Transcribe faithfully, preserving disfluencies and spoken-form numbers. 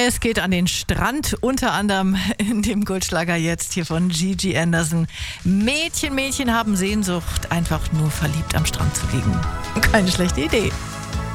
Es geht an den Strand, unter anderem in dem Goldschlager jetzt hier von Gigi Anderson. Mädchen, Mädchen haben Sehnsucht, einfach nur verliebt am Strand zu liegen. Keine schlechte Idee.